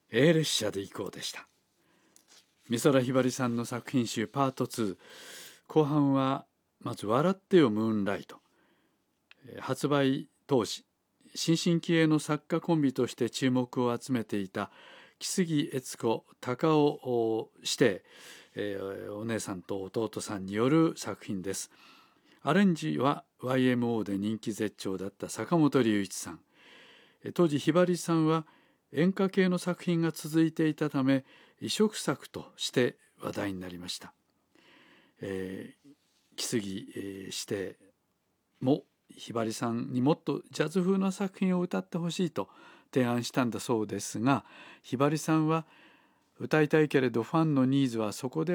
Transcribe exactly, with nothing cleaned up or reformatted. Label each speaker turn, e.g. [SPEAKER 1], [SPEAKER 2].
[SPEAKER 1] A 列車で行こうでした。美空ひばりさんの作品集パートツー、後半はまず笑ってよムーンライト。発売当時新進気鋭の作家コンビとして注目を集めていた木杉悦子高尾指定、えー、お姉さんと弟さんによる作品です。アレンジは ワイエムオー で人気絶頂だった坂本龍一さん。当時ひばりさんは演歌系の作品が続いていたため異色作として話題になりました。えー、木杉、えー、指定もひばりさんにもっとジャズ風な作品を歌ってほしいと提案したんだそうですが、ひばりさんは歌いたいけれどファンのニーズはそこで